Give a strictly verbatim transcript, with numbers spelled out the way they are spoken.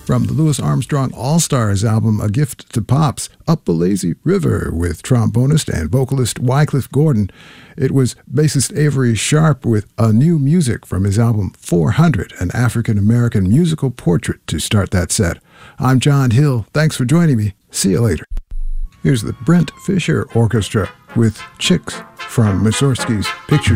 From the Louis Armstrong All-Stars album A Gift to Pops, Up a Lazy River with trombonist and vocalist Wycliffe Gordon. It was bassist Avery Sharp with A New Music from his album four hundred, an African-American musical portrait to start that set. I'm John Hill. Thanks for joining me. See you later. Here's the Brent Fisher Orchestra with Chicks from Mussorgsky's Picture